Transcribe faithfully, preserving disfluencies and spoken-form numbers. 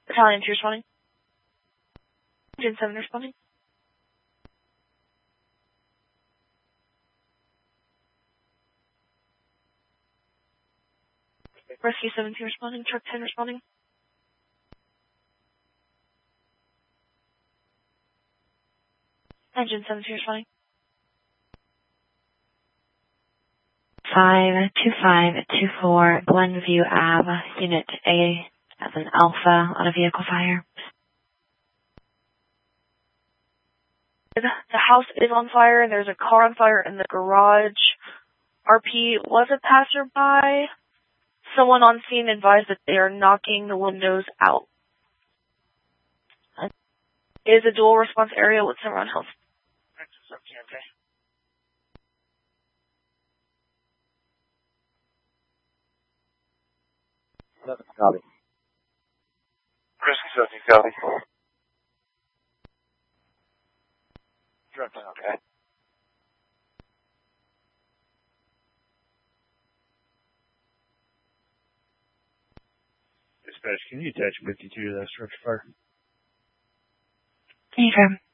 Battalion two responding. Engine seven responding. Rescue seventeen responding. Truck ten responding. Engine seventeen responding. five two five two four Glenview Ave, Unit A as an Alpha on a vehicle fire. The house is on fire. There's a car on fire in the garage. R P was a passerby. Someone on scene advised that they are knocking the windows out. It is a dual response area with Cimarron Hills. Okay. Eleven, copy. Rescue seventeen, copy. Truck ten, okay. Dispatch, can you attach fifty-two to that structure fire? Confirm.